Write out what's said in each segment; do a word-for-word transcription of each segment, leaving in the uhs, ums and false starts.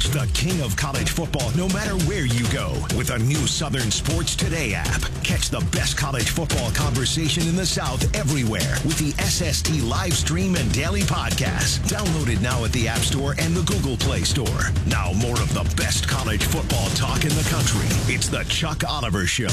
Watch the king of college football no matter where you go with a new Southern Sports Today app. Catch the best college football conversation in the South everywhere with the S S T live stream and daily podcast. Download it now at the App Store and the Google Play Store. Now more of the best college football talk in the country. It's the Chuck Oliver Show.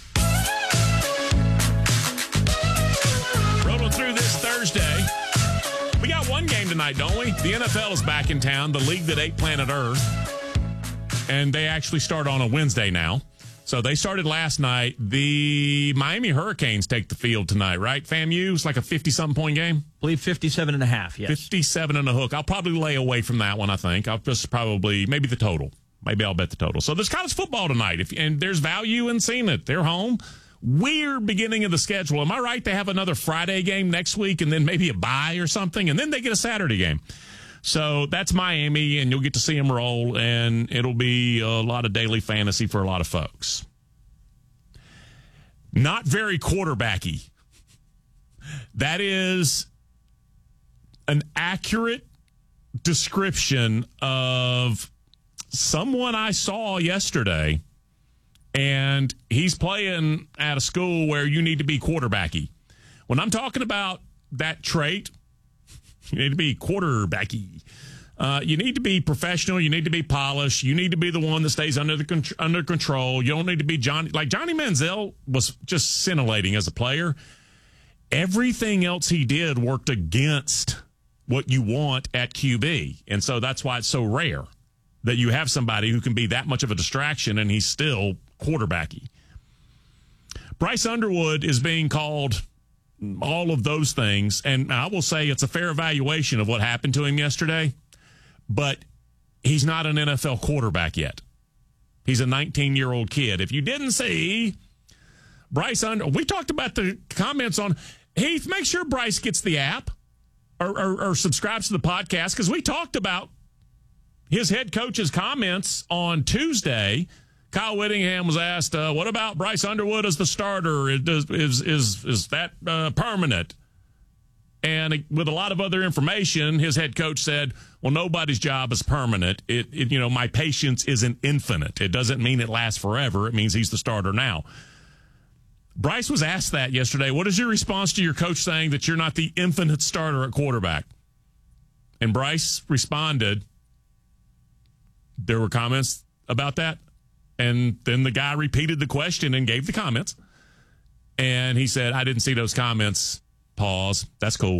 Rolling through this Thursday. We got one game tonight, don't we? The N F L is back in town, the league that ate planet Earth. And they actually start on a Wednesday now. So they started last night. The Miami Hurricanes take the field tonight, right? FAMU, it's like a fifty-something point game. I believe fifty-seven and a half, yes. fifty-seven and a hook. I'll probably lay away from that one, I think. I'll just probably, maybe the total. Maybe I'll bet the total. So there's college football tonight, if, and there's value in seeing it. They're home. Weird beginning of the schedule. Am I right? They have another Friday game next week and then maybe a bye or something, and then they get a Saturday game. So that's Miami, and you'll get to see them roll, and it'll be a lot of daily fantasy for a lot of folks. Not very quarterbacky. That is an accurate description of someone I saw yesterday. And he's playing at a school where you need to be quarterbacky. When I'm talking about that trait, you need to be quarterbacky. Uh, you need to be professional. You need to be polished. You need to be the one that stays under the con- under control. You don't need to be Johnny. Like Johnny Manziel was just scintillating as a player. Everything else he did worked against what you want at Q B. And so that's why it's so rare that you have somebody who can be that much of a distraction and he's still quarterbacky. Bryce Underwood is being called all of those things, and I will say it's a fair evaluation of what happened to him yesterday, but he's not an N F L quarterback yet. He's a nineteen-year-old kid. If you didn't see Bryce Underwood, we talked about the comments on, Heath, make sure Bryce gets the app or, or, or subscribes to the podcast, because we talked about his head coach's comments on Tuesday. Kyle Whittingham was asked, uh, what about Bryce Underwood as the starter? Is, is, is, is that uh, permanent? And with a lot of other information, his head coach said, well, nobody's job is permanent. It, it, you know, my patience isn't infinite. It doesn't mean it lasts forever. It means he's the starter now. Bryce was asked that yesterday. What is your response to your coach saying that you're not the infinite starter at quarterback? And Bryce responded, there were comments about that. And then the guy repeated the question and gave the comments. And he said, I didn't see those comments. Pause. That's cool.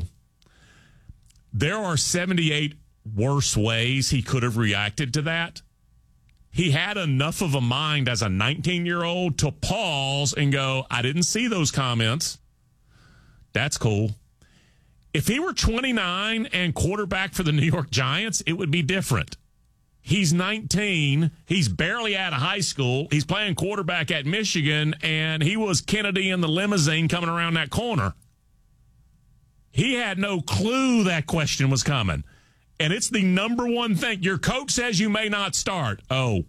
There are seventy-eight worse ways he could have reacted to that. He had enough of a mind as a nineteen-year-old to pause and go, I didn't see those comments. That's cool. If he were twenty-nine and quarterback for the New York Giants, it would be different. He's nineteen. He's barely out of high school. He's playing quarterback at Michigan, and he was Kennedy in the limousine coming around that corner. He had no clue that question was coming. And it's the number one thing. Your coach says you may not start. Oh,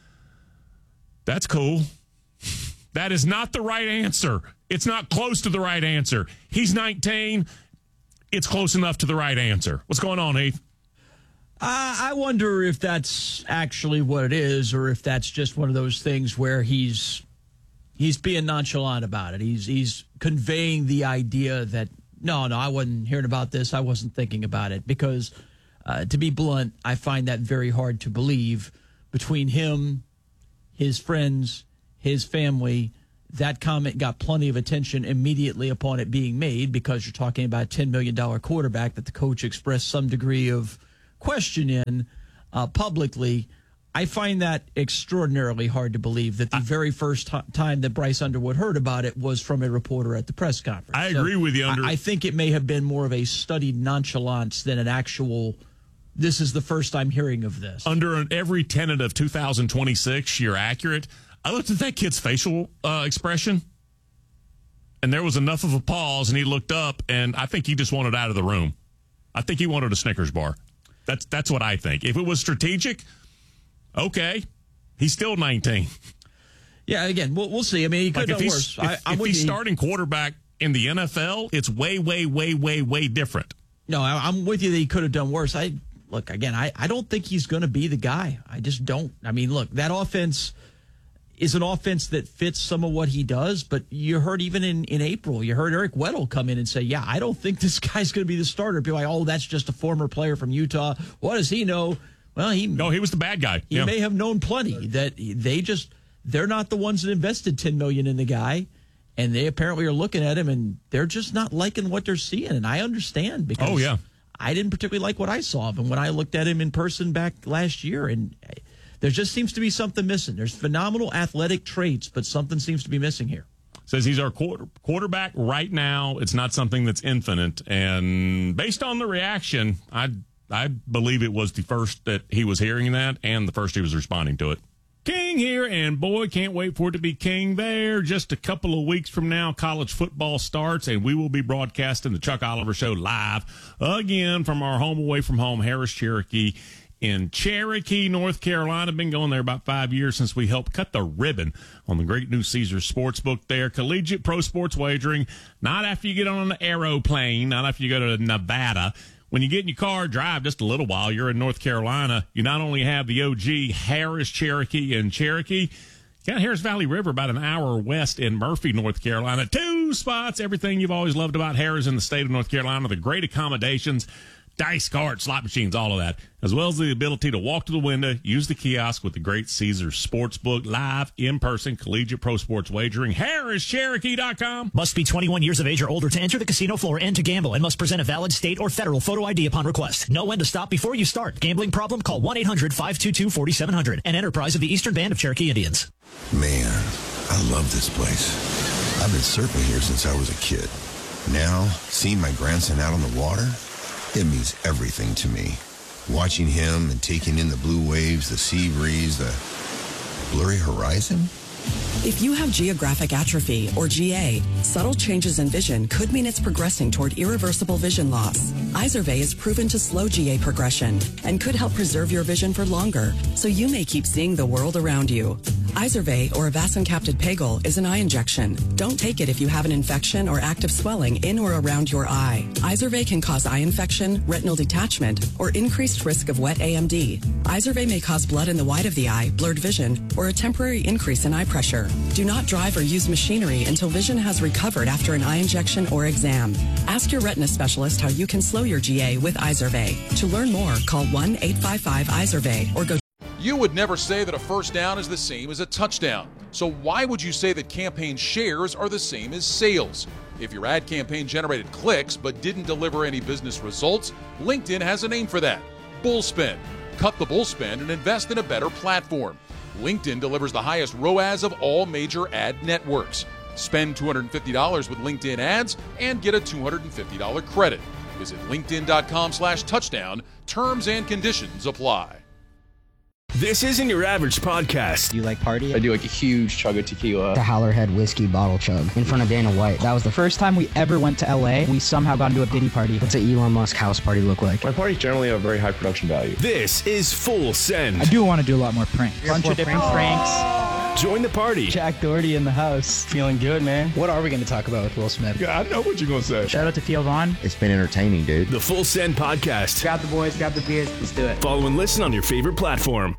that's cool. That is not the right answer. It's not close to the right answer. He's nineteen. It's close enough to the right answer. What's going on, Heath? Uh, I wonder if that's actually what it is, or if that's just one of those things where he's he's being nonchalant about it. He's he's conveying the idea that, no, no, I wasn't hearing about this. I wasn't thinking about it. Because, uh, to be blunt, I find that very hard to believe. Between him, his friends, his family, that comment got plenty of attention immediately upon it being made, because you're talking about a ten million dollars quarterback that the coach expressed some degree of question in uh, publicly. I find that extraordinarily hard to believe that the very first t- time that Bryce Underwood heard about it was from a reporter at the press conference. I agree so with you. Under- I, I think it may have been more of a studied nonchalance than an actual, this is the first I'm hearing of this. Under an, every tenet of two thousand twenty-six, you're accurate. I looked at that kid's facial uh, expression, and there was enough of a pause, and he looked up, and I think he just wanted out of the room. I think he wanted a Snickers bar. That's that's what I think. If it was strategic, okay, he's still nineteen. Yeah, again, we'll, we'll see. I mean, he could like have done if worse. If, I, I'm if with he's you. starting quarterback in the N F L, it's way, way, way, way, way different. No, I, I'm with you that he could have done worse. I look, again, I, I don't think he's going to be the guy. I just don't. I mean, look, that offense is an offense that fits some of what he does, but you heard even in, in April, you heard Eric Weddle come in and say, yeah, I don't think this guy's going to be the starter. People are like, oh, that's just a former player from Utah. What does he know? Well, he No, he was the bad guy. He yeah. may have known plenty that they just, they're not the ones that invested ten million dollars in the guy, and they apparently are looking at him, and they're just not liking what they're seeing, and I understand because oh, yeah. I didn't particularly like what I saw of him when I looked at him in person back last year, and there just seems to be something missing. There's phenomenal athletic traits, but something seems to be missing here. Says he's our quarter, quarterback right now. It's not something that's infinite. And based on the reaction, I I believe it was the first that he was hearing that and the first he was responding to it. King here, and boy, can't wait for it to be King there. Just a couple of weeks from now, college football starts, and we will be broadcasting the Chuck Oliver Show live again from our home away from home, Harris Cherokee, in Cherokee, North Carolina. Been going there about five years since we helped cut the ribbon on the great new Caesars Sportsbook there. Collegiate pro sports wagering, not after you get on an aeroplane, not after you go to Nevada. When you get in your car, drive just a little while, you're in North Carolina. You not only have the O G Harris Cherokee in Cherokee, you got Harris Valley River about an hour west in Murphy, North Carolina. Two spots, everything you've always loved about Harris in the state of North Carolina, the great accommodations, dice cards, slot machines, all of that, as well as the ability to walk to the window, use the kiosk with the great Caesars Sportsbook, live, in-person, collegiate pro sports wagering. Harris Cherokee dot com. Must be twenty-one years of age or older to enter the casino floor and to gamble, and must present a valid state or federal photo I D upon request. Know when to stop before you start. Gambling problem? Call one eight hundred five two two four seven zero zero. An enterprise of the Eastern Band of Cherokee Indians. Man, I love this place. I've been surfing here since I was a kid. Now, seeing my grandson out on the water, it means everything to me. Watching him and taking in the blue waves, the sea breeze, the blurry horizon. If you have geographic atrophy, or G A, subtle changes in vision could mean it's progressing toward irreversible vision loss. Izervay is proven to slow G A progression and could help preserve your vision for longer, so you may keep seeing the world around you. Izervay, or avacincaptad pegol, is an eye injection. Don't take it if you have an infection or active swelling in or around your eye. Izervay can cause eye infection, retinal detachment, or increased risk of wet A M D. Izervay may cause blood in the white of the eye, blurred vision, or a temporary increase in eye pressure. Do not drive or use machinery until vision has recovered after an eye injection or exam. Ask your retina specialist how you can slow your G A with Izervay. To learn more, call one eight five five Izervay or go. You would never say that a first down is the same as a touchdown. So why would you say that campaign shares are the same as sales? If your ad campaign generated clicks but didn't deliver any business results, LinkedIn has a name for that: Bullspend. Cut the bullspend and invest in a better platform. LinkedIn delivers the highest R O A S of all major ad networks. Spend two hundred fifty dollars with LinkedIn ads and get a two hundred fifty dollars credit. Visit linkedin.com slash touchdown. Terms and conditions apply. This isn't your average podcast. Do you like party? I do like a huge chug of tequila. The Howlerhead whiskey bottle chug in front of Dana White. That was the first time we ever went to L A. We somehow got into a Diddy party. What's an Elon Musk house party look like? My parties generally have a very high production value. This is Full Send. I do want to do a lot more pranks. Bunch of different pranks. Join the party. Jack Doherty in the house. Feeling good, man. What are we going to talk about with Will Smith? Yeah, I know what you're going to say. Shout out to Theo Vaughn. It's been entertaining, dude. The Full Send podcast. Grab the boys, grab the beers. Let's do it. Follow and listen on your favorite platform.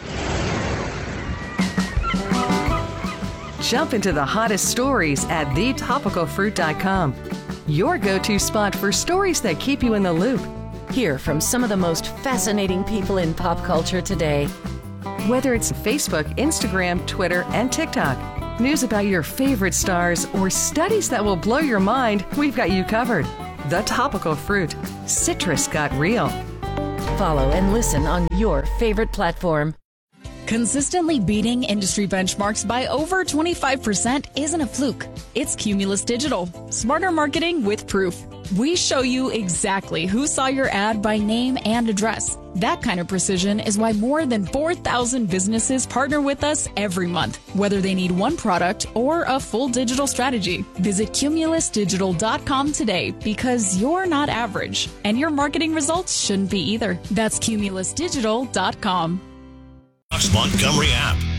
Jump into the hottest stories at the topical fruit dot com. Your go-to spot for stories that keep you in the loop. Hear from some of the most fascinating people in pop culture today. Whether it's Facebook, Instagram, Twitter, and TikTok, news about your favorite stars, or studies that will blow your mind, we've got you covered. The Topical Fruit. Citrus got real. Follow and listen on your favorite platform. Consistently beating industry benchmarks by over twenty-five percent isn't a fluke. It's Cumulus Digital. Smarter marketing with proof. We show you exactly who saw your ad by name and address. That kind of precision is why more than four thousand businesses partner with us every month, whether they need one product or a full digital strategy. Visit cumulus digital dot com today, because you're not average, and your marketing results shouldn't be either. That's cumulus digital dot com. Montgomery app.